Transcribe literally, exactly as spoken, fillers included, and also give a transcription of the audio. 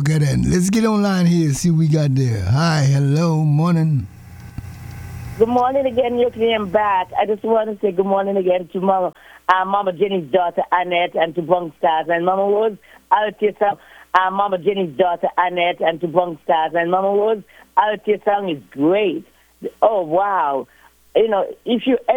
Okay then. Let's get online here. See what we got there. Hi, hello, morning. Good morning again, you came back. I just want to say good morning again to Mama, uh, Mama Jenny's daughter Annette and to Bunk Stars. And Mama Rose, out your song. Uh, Mama Jenny's daughter Annette and to Bunk Stars. And Mama Rose, out your song is great. Oh, wow. You know, if you